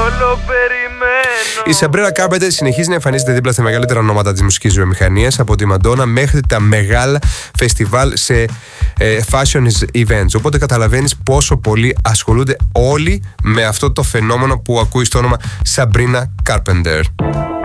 όλο περιμένω. Η Sabrina Carpenter συνεχίζει να εμφανίζεται δίπλα στα μεγαλύτερα ονόματα της μουσικής βιομηχανίας, από τη Madonna μέχρι τα μεγάλα φεστιβάλ σε fashion events. Οπότε καταλαβαίνεις πόσο πολύ ασχολούνται όλοι με αυτό το φαινόμενο που ακούει στο όνομα Sabrina Carpenter.